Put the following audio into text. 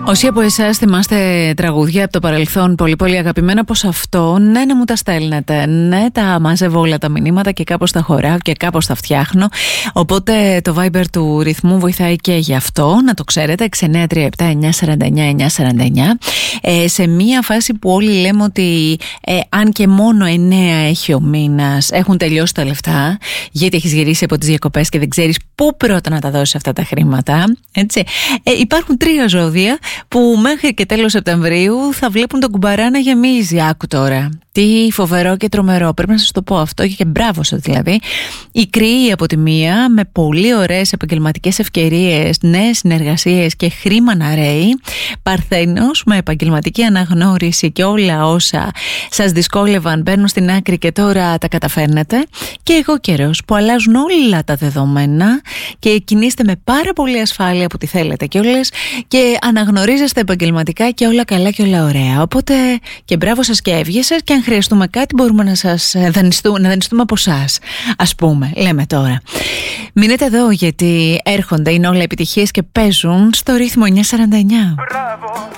Όσοι από εσάς θυμάστε τραγούδια από το παρελθόν πολύ πολύ αγαπημένα, πως αυτό ναι να μου τα στέλνετε, ναι τα μαζεύω όλα τα μηνύματα και κάπως τα χωράω και κάπως τα φτιάχνω, οπότε το Viber του ρυθμού βοηθάει και γι' αυτό, να το ξέρετε. 6937 949 949. Σε μία φάση που όλοι λέμε ότι αν και μόνο 9 έχει ο μήνας, έχουν τελειώσει τα λεφτά, γιατί έχεις γυρίσει από τις διακοπές και δεν ξέρεις πού πρώτα να τα δώσεις αυτά τα χρήματα, έτσι. Υπάρχουν 3 ζώδια που μέχρι και τέλος Σεπτεμβρίου θα βλέπουν τον κουμπαρά να γεμίζει. Άκου τώρα. Τι φοβερό και τρομερό. Πρέπει να σας το πω αυτό και μπράβο σας δηλαδή. Οι Κρυοί από τη μία, με πολύ ωραίες επαγγελματικές ευκαιρίες, νέες συνεργασίες και χρήμα να ρέει. Παρθένος με επαγγελματική αναγνώριση και όλα όσα σας δυσκόλευαν μπαίνουν στην άκρη και τώρα τα καταφέρνετε. Και εγώ καιρός που αλλάζουν όλα τα δεδομένα και κινείστε με πάρα πολύ ασφάλεια που τη θέλετε κιόλας και αναγνωρίζεστε επαγγελματικά και όλα καλά και όλα ωραία. Οπότε και μπράβο σας και έβγεσες, και αν χρειαστούμε κάτι μπορούμε να σας δανειστούμε από εσάς, ας πούμε, λέμε τώρα. Μείνετε εδώ γιατί έρχονται, είναι όλα επιτυχίες και παίζουν στο ρυθμό 949. Μπράβο.